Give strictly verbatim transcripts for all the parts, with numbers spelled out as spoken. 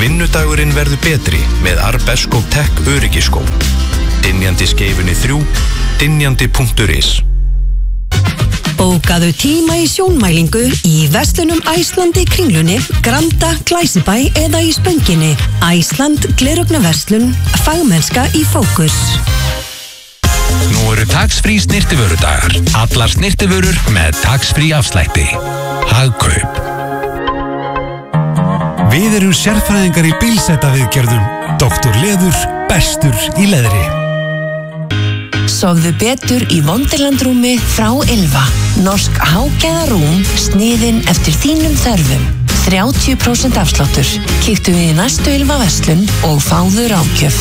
Vinnudagurinn verður betri með Arbesko Tech öryggiskó. Dynjandi skeifunni þrjú, dynjandi punktur is. Bókaðu tíma í sjónmælingu í verslunum Æslandi Kringlunni, Granda, Glæsibæ eða í Spönginni. Æsland gleraugnarverslun, fagmennska í fókus. Nú eru tax-free snyrtivörudagar. Allar snyrtivörur með tax-free afslætti. Hagkaup. Við erum sérfræðingar í bílsetaviðgerðum. Doktor Leður, bestur í leðri. Sofðu betur í Wonderland-rúmi frá Ylva. Norsk hágæðarúm, sniðin eftir þínum þörfum. þrjátíu prósent afsláttur. Kíktu við í næstu Ylva verslun og fáðu ráðgjöf.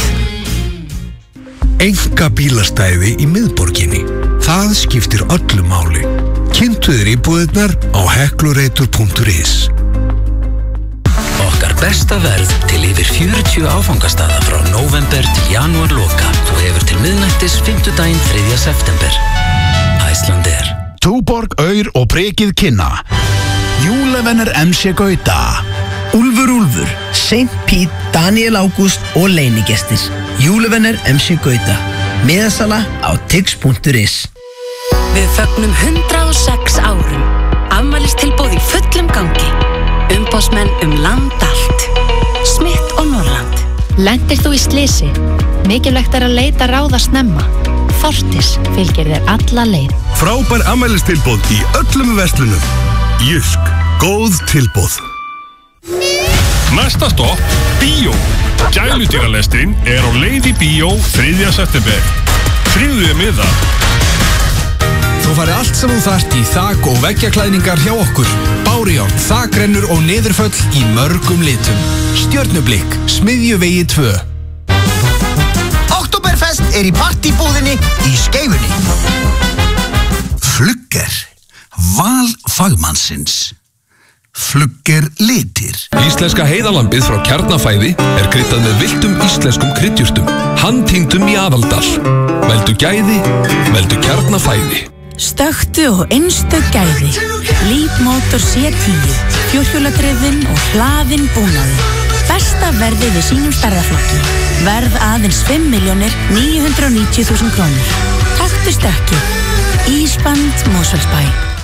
Enga bílastæði í miðborginni. Það skiptir öllu máli. Kynntu þér íbúðirnar á heklureitur punktur is. Okkar besta verð til yfir fjörutíu áfangastaða frá nóvember til janúar loka. Þú hefur til miðnættis fimmtudaginn þriðja september. Icelandair. Túborg, Aur og Brekið kynna. Júlevenner M C Gauta. Úlfur Úlfur, Saint Pete, Daniel Ágúst og leinigestir. Júlevenner M C Gauta. Miðasala á tix punktur is. Við fögnum hundrað og sex árum. Afmælistilboð í fullum gangi. Umboðsmenn um land allt. Smith og Norrland. Lendir þú í slysi? Mikilvægt er að leita ráða snemma. Fortis fylgir þér alla leið. Frábær afmælistilboð í öllum verslunum. Jysk, góð tilboð. Næsta stopp, bíó. Gæludýralestin er á leið í bíó þriðja september. Tryggðu með það. Þú farið allt sem þú þarft í þak- og veggjaklæðningar hjá okkur. Bárujárn, þakrennur og niðurföll í mörgum litum. Stjörnublikk, Smiðjuvegi tvö. Oktoberfest er í partýbúðinni í Skeifunni. Flugger, val fagmannsins. Flugger litir. Íslenska heiðalambið frá Kjarnafæði er kryddað með villtum íslenskum kryddjurtum. Handtengdum í Aðaldal. Veldu gæði, veldu Kjarnafæði. Stöktu og einstök gæði. Leapmotor C tíu, fjórhjóladrifinn og hlaðinn búnaði. Besta verðið við sínum stærðaflokki. Verð aðeins fimm milljónir níu hundruð og níutíu þúsund krónur. Taktu stökki. Ísband Mosfellsbæ.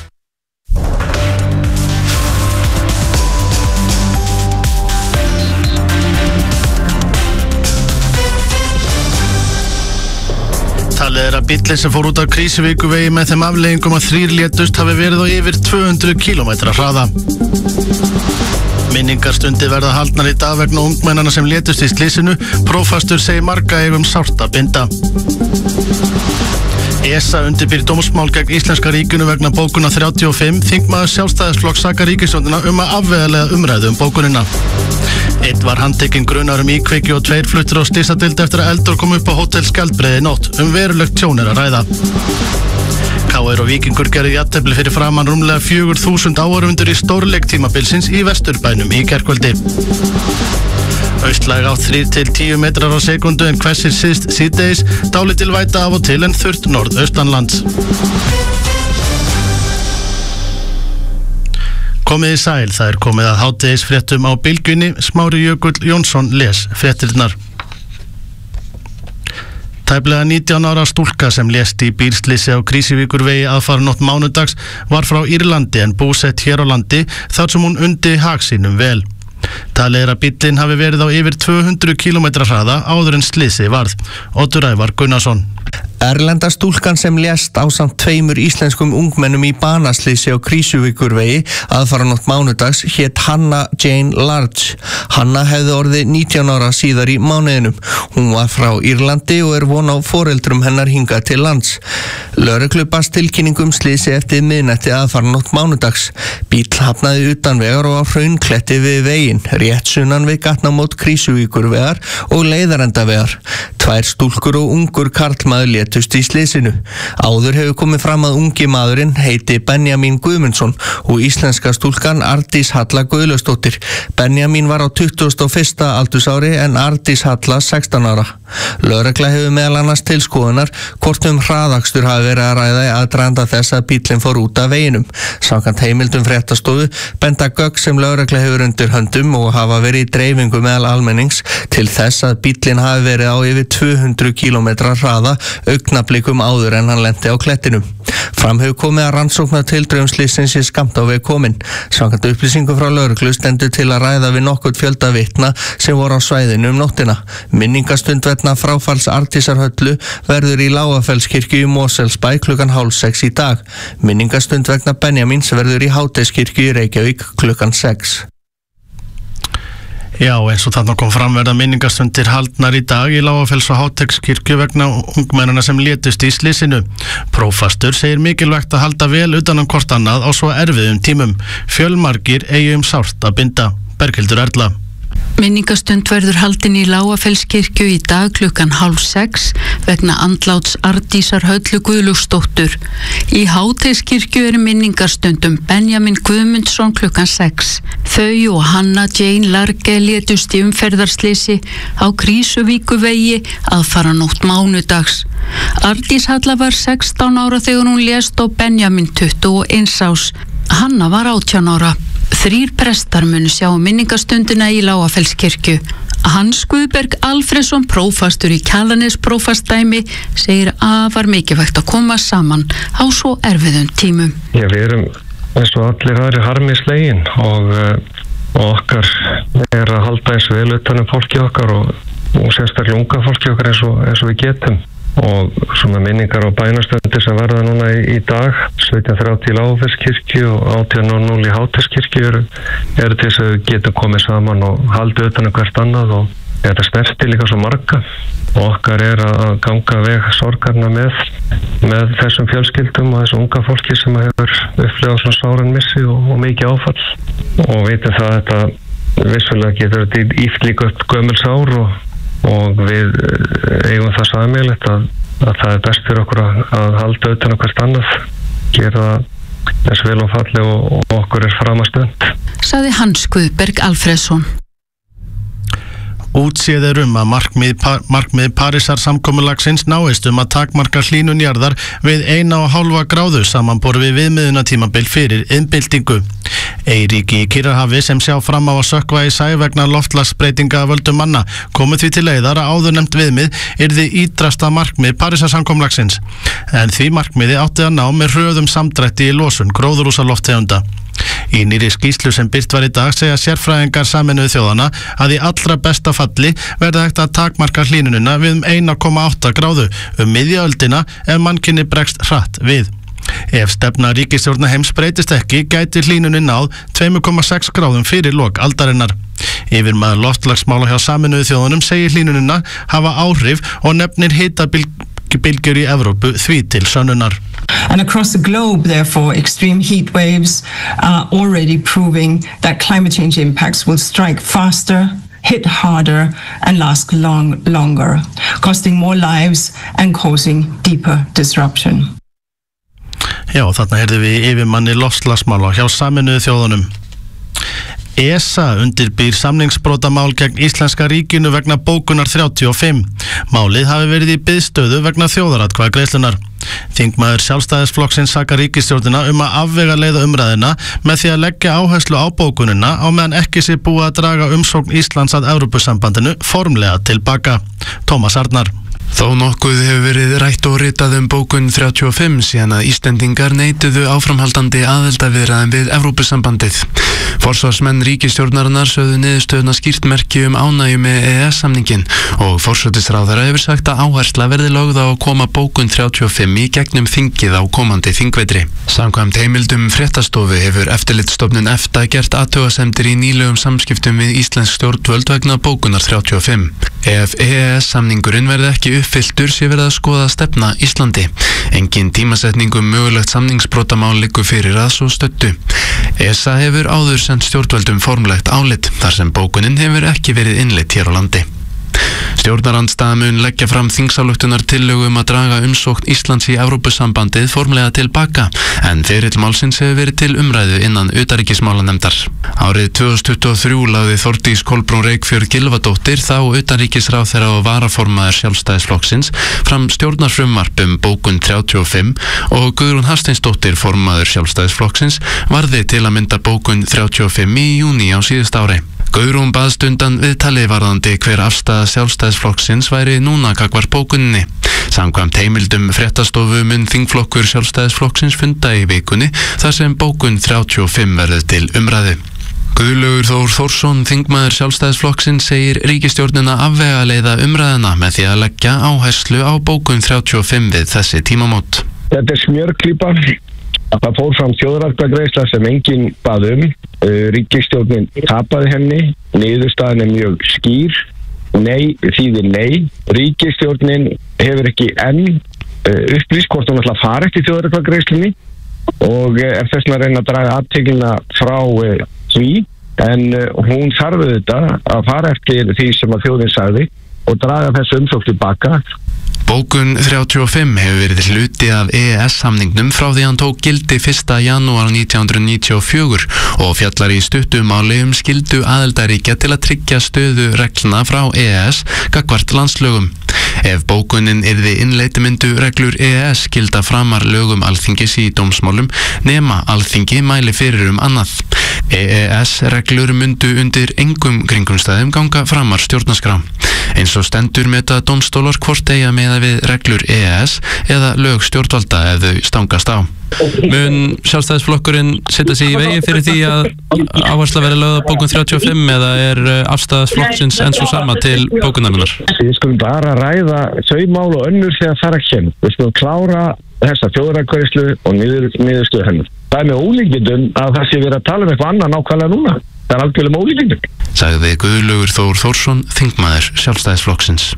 Talið er að bíllinn sem fór út af Krísuvíkurvegi með þeim afleiðingum að þrír létust hafi verið á yfir tvö hundruð kílómetra hraða. Minningarstundi verða haldnar í dag vegna ungmennana sem létust í slysinu. Prófastur segir marga eigum sárt að binda. E S A undirbýr dómsmál gegn Íslenska ríkinu vegna bókunar þrjátíu og fimm. Þingmaður Sjálfstæðisflokks sakar ríkisstjórnina um að afvegaleiða umræðu um bókunina. Einn var handtekinn grunaður um íkveikju og tveir fluttir á slysadeild eftir að eldur kom upp á Hótel Skjaldbreiði í nótt. Um verulegt tjón er að ræða. K R og Víkingur gerði jafntefli fyrir framan rúmlega fjögur þúsund áhorfendur í stórleik tímabilsins í Vesturbænum í gærkvöldi. Austlæg átt þrír til tíu metrar á sekundu en hvessir síðst síðdegis, dálítil væta af og til en þurrt norðaustanlands. Komið í sæl, það er komið að hádegisfréttum á Bylgjunni. Smári Jökull Jónsson les fréttirnar. Tæplega nítján ára stúlka sem lést í bílslysi á Krísuvíkurvegi aðfaranótt mánudags var frá Írlandi en búsett hér á landi þar sem hún undi hag sínum vel. Talið er að bíllinn hafi verið á yfir tvö hundruð kílómetra hraða áður en slysi varð. Oddur Ævar Gunnarsson. Erlenda stúlkan sem lést ásamt tveimur íslenskum ungmennum í banaslysi á Krísuvíkurvegi aðfaranótt mánudags hét Hanna Jane Large. Hanna hefði orðið nítján ára síðar í mánuðinum. Hún var frá Írlandi og er von á foreldrum hennar hingað til lands. Lögreglu barst tilkynning um slysi eftir miðnætti aðfaranótt mánudags. Bíll hafnaði utan vegar og á hraunkletti við veginn, rétt sunnan við gatnamót Krísuvíkurvegar og leiðarendavegar. Tvær stúlkur og ungur karlmaður lét létust í slysinu. Áður hefur komið fram að ungi maðurinn heiti Benjamin Guðmundsson og íslenska stúlkan Ardís Halla Guðlausdóttir. Benjamin var á tuttugasta og fyrsta aldursári en Ardís Halla sextán ára. Lögregla hefur meðal annars til skoðunar hvort um hraðakstur hafi verið að ræða í aðdraganda þess að bíllinn fór út af veginum. Samkvæmt heimildum fréttastofu benda gögn sem lögregla hefur undir höndum og hafa verið í dreifingu meðal almennings til þess að bíllinn hafi verið á yfir tvö hundruð kílómetra hraða augnablikum áður en hann lenti á klettinum. Fram hefur komið að rannsóknar tildrögum slysins sé skammt á veg komin. Samkvæmt upplýsingum frá lögreglu stendur til að ræða við nokkurn fjölda vitna sem voru á svæðinu um nóttina. Minningastund vegna fráfalls Ardísar Höllu verður í Lágafellskirkju í Mosfellsbæ klukkan hálf sex í dag. Minningastund vegna Benjamins verður í Háteiskirkju í Reykjavík klukkan sex. Já, eins og þarna kom fram verða minningastundir haldnar í dag í Lágafells- og Háteiskirkju vegna ungmennana sem létust í slysinu. Prófastur segir mikilvægt að halda vel utan um hvort annað á svo erfiðum tímum. Fjölmargir eigi um sárt að binda. Berghildur Erla. Minningastund verður haldin í Lágafellskirkju í dag klukkan hálf sex vegna andláts Ardísar Höllu Guðlaugsdóttur. Í Háteiskirkju er minningastund um Benjamin Guðmundsson klukkan sex. Þau og Hanna Jane Large létust í umferðarsleysi á Krýsuvíkurvegi aðfaranótt mánudags. Ardís Halla var sextán ára þegar hún lést og Benjamin tuttugu og eins árs. Hanna var átján ára. Þrír prestar munu sjá minningastundina í Lágafellskirkju. Hans Guðberg Alfreðsson, prófastur í Kjalarnes prófastdæmi, segir afar mikilvægt að koma saman á svo erfiðum tímum. Já, við erum eins og allir aðri harmi slegin og, og okkar er að halda eins vel utan um fólki okkar og, og sérstaklega unga fólki okkar eins og, eins og við getum. Og svona minningar á bænastundir sem verða núna í, í dag sautján þrjátíu í Lágafellskirkju og átján núll núll í Háteiskirkju eru, eru til þess að við getum komið saman og haldið utan um hvert annað og þetta snerti líka svo marga og okkar er að ganga veg sorgarna með, með þessum fjölskyldum og þessu unga fólki sem hefur upplifað svona sáran missi og, og mikið áfall og veitum það að þetta vissulega getur þetta íft líka upp gömul sár og og við eigum það sameiginlegt að, að það er best fyrir okkur að, að halda utan um hvert annað, gera þess vel og falli og, og okkur er framastönd. Sagði Hans Guðberg Alfreðsson. Útséð er um að markmið, par, markmið Parísar samkomulagsins náist um að takmarka hlýnun jarðar við eina og hálfa gráðu samanborið við viðmiðunartímabil fyrir iðnbyltingu. Eyríki í Kyrrahafi sem sjá fram á að sökkva í sæ vegna loftslagsbreytinga af völdum manna komu því til leiðar að áðurnefnt viðmið yrði ítrasta markmið Parísar samkomulagsins. En því markmiði átti að ná með hröðum samdrætti í losun gróðurhúsalofttegunda. Í nýrri skýrslu sem birt var í dag segja sérfræðingar Sameinuðu þjóðanna að í allra besta falli verði hægt að takmarka hlýnunina við um eina komma átta gráðu um miðja öldina ef mannkyni bregst hratt við. Ef stefna ríkisstjórna heims breytist ekki gæti hlýnunin náð tvö komma sex gráðum fyrir lok aldarinnar. Yfirmaður loftslagsmála hjá Sameinuðu þjóðunum segir hlýnunina hafa áhrif og nefnir hitabylgjur í Evrópu því til sönnunar. And across the globe, therefore, extreme heat waves are already proving that climate change impacts will strike faster, hit harder, and last long, longer, costing more lives and causing deeper disruption. Já, þarna heyrðum við yfirmanni loftslagsmála hjá Sameinuðu þjóðunum. E S A undirbýr samningsbrotamál gegn Íslenska ríkinu vegna bókunar þrjátíu og fimm. Málið hafi verið í biðstöðu vegna þjóðaratkvæðagreiðslunnar. Þingmaður Sjálfstæðisflokksins sakar ríkisstjórnina um að afvegaleiða umræðina með því að leggja áherslu á bókunina á meðan ekki sé búið að draga umsókn Íslands að Evrópusambandinu formlega tilbaka. Tómas Arnar. Þó nokkuð hefur verið rætt og ritað um bókun þrjátíu og fimm síðan að Íslendingar neituðu áframhaldandi aðildarviðræðum við Evrópusambandið. Forsvarsmenn ríkisstjórnarinnar sögðu niðurstöðuna skýrt merki um ánægju með E E S-samningin og forsætisráðherra hefur sagt að áhersla verði lögð á að koma bókun þrjátíu og fimm í gegnum þingið á komandi þingvetri. Samkvæmt heimildum fréttastofu hefur eftirlitsstofnun EFTA gert athugasemdir í nýlegum samskiptum við íslensk stjórnvöld vegna bókunar þrjátíu og fimm. Ef E E S-samningurinn verði ekki uppfylltur sé verið að skoða stefna Íslandi. Engin tímasetning um mögulegt samningsbrotamál liggur fyrir að svo stöddu. E S A hefur áður sendt stjórnvöldum formlegt álit þar sem bókunin hefur ekki verið innleidd hér á landi. Stjórnarandstaða mun leggja fram þingsályktunar tillögu um að draga umsókn Íslands í Evrópusambandið formlega tilbaka, en ferill málsins hefur verið til umræðu innan utanríkismálanefndar. Árið tvö þúsund tuttugu og þrjú lagði Þórdís Kolbrún Reykfjörð Gylfadóttir, þá utanríkisráðherra og varaformaður Sjálfstæðisflokksins, fram stjórnarfrumvarp um bókun þrjátíu og fimm og Guðrún Hafsteinsdóttir, formaður Sjálfstæðisflokksins, varði til að mynda bókun þrjátíu og fimm í júní á síðust ári. Guðrún baðst undan viðtali varðandi hver afstaða Sjálfstæðisflokksins væri núna gagnvart bókuninni. Samkvæmt heimildum fréttastofu mun þingflokkur Sjálfstæðisflokksins funda í vikunni þar sem bókun þrjátíu og fimm verður til umræðu. Guðlaugur Þór Þórsson, þingmaður Sjálfstæðisflokksins, segir ríkisstjórnina afvegaleiða umræðuna með því að leggja áherslu á bókun þrjátíu og fimm við þessi tímamót. Þetta er smjörklípa. Það fór fram þjóðaratkvæðagreiðsla sem enginn bað um. Ríkisstjórnin tapaði henni. Niðurstaðan er mjög skýr. Nei þýðir nei. Ríkisstjórnin hefur ekki enn upplýst hvort hún ætlar að fara eftir þjóðaratkvæðagreiðslunni og er þess að reyna að draga athyglinna frá því, en hún þarf auðvitað að fara eftir því sem að þjóðin sagði og draga þessu umsókn tilbaka. Bókun þrjátíu og fimm hefur verið hluti af E E S-samningnum frá því hann tók gildi fyrsta janúar nítján hundruð níutíu og fjögur og fjallar í stuttumáli um skyldu aðildarríkja til að tryggja stöðu reglna frá E E S gagnvart landslögum. Ef bókunin yrði innleitt myndu reglur E E S gilda framar lögum Alþingis í dómsmálum nema Alþingi mæli fyrir um annað. E E S-reglur myndu undir engum kringumstæðum ganga framar stjórnarskrá. Eins og stendur meta dómstólar hvort eiga meða við reglur E E S eða lög stjórnvalda ef þau stangast á. Mun Sjálfstæðisflokkurinn setja sig í vegi fyrir því að áhersla verið lögð á bókun þrjátíu og fimm eða er afstæða flokksins enn svo sama til bókunarinnar? Við skulum bara ræða þau mál og önnur þegar það er að kemur. Við skulum klára þessa þjóðaratkvæðagreiðslu og niður, niðurstöðu hennar. Það er með ólíkindum að það sé verið að tala um eitthvað annað nákvæmlega núna. Það er algjörlega með ólíkindum. Sagði Guðlaugur Þór Þórsson, þingmaður Sjálfstæðisflokksins.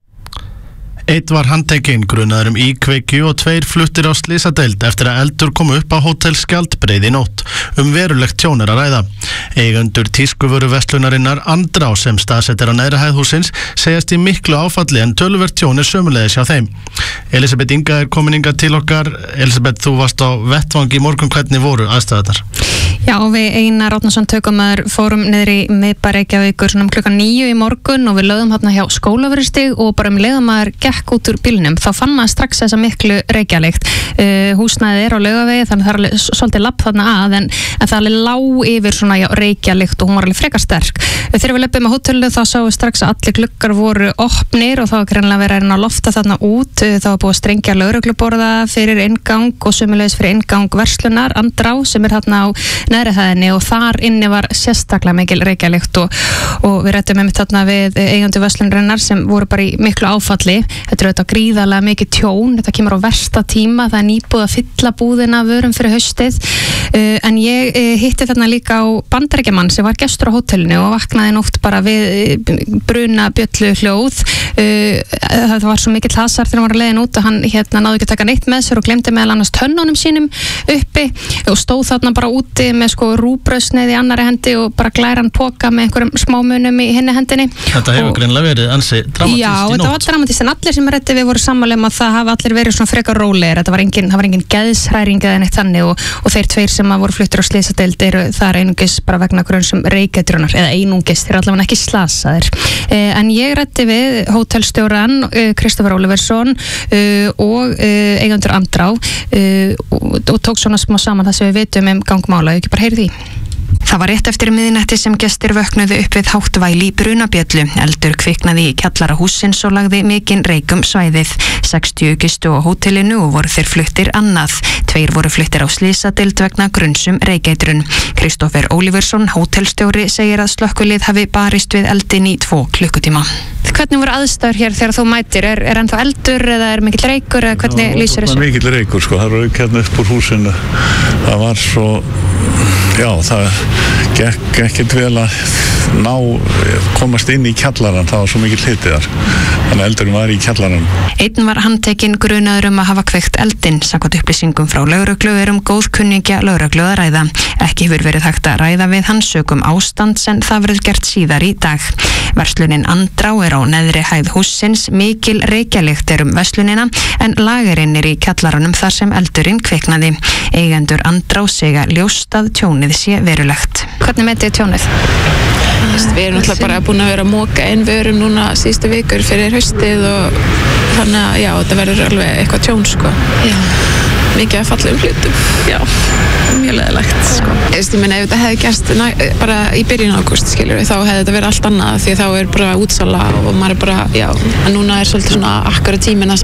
Eitt var handtekinn, grunaður um íkveikju og tveir fluttir á slysadeild eftir að eldur kom upp á Hótel Skjaldbreið í nótt. Um verulegt tjón er að ræða. Eigendur tískuvöru verslunarinnar Andrá sem staðsett er á neðri hæð hússins segjast í miklu áfalli en töluvert tjón er sömuleiðis hjá þeim. Elisabeth Inga er komin hingað til okkar. Elisabeth, þú varst á vettvangi í morgun, hvernig voru aðstæðarnar? Já, við Einar Árnason tökumæður fórum niður í miðbæ Reykjavíkur svona um klukkan níu í morgun og við lögðum hérna hjá Skólavörðustíg og bara um leiðamaður gekk út úr bílnum. Þá fann maður strax þessa miklu reykjalykt. Uh, húsnæðið er á Laugavegi þannig það er alveg svolítið lapp þarna að en, en það er alveg lág yfir svona já, reykjalykt og hún var alveg frekar sterk. Uh, þegar við löpum á hótelinu þá sáum við strax að allir gluggar voru opnir og það var greinlega verið að reyna að lofta þarna út. Uh, það var búið að strengja lögregluborða fyrir inngang og sömulegis fyrir inngang verslunar Andrá sem er þarna á neðri hæðinni og þar inni var sérstaklega mikil reykjalykt og, og við rættum einmitt þarna við eigendur verslunarinnar sem voru bara í miklu áfalli. Þetta er auðvitað gríðarlega mikið tjón, þetta kemur á versta tíma, það er nýbúið að fylla búðina vörum fyrir haustið uh, en ég uh, hitti þarna líka á Bandaríkjamann sem var gestur á hótelinu og vaknaði nótt bara við uh, bruna bjöllu hljóð. Uh, það var svo mikill hasar þegar hann var að leiðin út og hann hérna náði ekki að taka neitt með sér og glemdi meðal annars tönnunum sínum uppi og stóð þarna bara úti með sko rúbrauðsneið í annari hendi og bara glæran poka með einhverjum smámunum í hinni hendinni. Þetta hefur greinlega verið ansi dramatískt í nótt. Já, þetta var dramatískt en allir sem rætti við voru sammála um að það hafa allir verið svona frekar rólegir. Þetta var engin, það var engin geðshræring eða neitt þannig og, og þeir tveir sem voru fluttir á slysadeild eru þar einungis bara vegna grunns um reykeitrun eða einungis, þeir allavega ekki slasaðir. Eh, en ég rætti við hótelstjóran uh, Kristoffer Oliversson uh, og uh, eigendur Andrá uh, og, og tók svona smá saman það sem við vitum um gangmála. Ég ekki bara heyri því. Það var rétt eftir miðnætti sem gestir vöknuðu upp við háttvæli í brunabjöllu. Eldur kviknaði í kjallara hússins og lagði mikinn reyk um svæðið. sextíu gistu á hótelinu og voru þeir fluttir annað. Tveir voru fluttir á slysadeild vegna grunnsum reykeitrun. Kristoffer Oliversson, hótelstjóri, segir að slökkvilið hafi barist við eldin í tvo klukkutíma. Hvernig voru aðstæður hér þegar þú mætir? Er, er ennþá eldur eða er mikill reykur eða hvernig Já, lýsir þessu? Það var mikill reykur sko, það var hérna upp úr húsinu. Það var svo, já það gekk ekkert vel að ná, komast inn í kjallarann, það var svo mikið hlitið þar. Þannig að eldurinn var í kjallarann. Einn var handtekinn grunaður um að hafa kveikt eldinn. Samkvæmt upplýsingum frá lögreglu er um góðkunningja lögreglu að ræða. Ekki hefur verið hægt að ræða við hans sökum ástands en það verður gert síðar í dag. Verslunin Andrá er á neðri hæð hússins, mikil reykjalykt er um verslunina en lagerinn er í kjallaranum þar sem eldurinn kviknaði. Eigendur Andrá segja ljóst að tjónið sé verulegt. Hvernig metið tjónið? Við erum náttúrulega bara búin að vera að móka inn vörum núna síðustu vikur fyrir haustið og þannig að já, þetta verður alveg eitthvað tjón sko. Já. Mikið að falla um hlutum. Já, mjög leðilegt sko. Ég meina, ef þetta hefði gerst bara í byrjun ágúst, skilur við, þá hefði þetta verið allt annað því þá er bara útsala og maður er bara, já, en núna er svolítið svona akkura tíminn að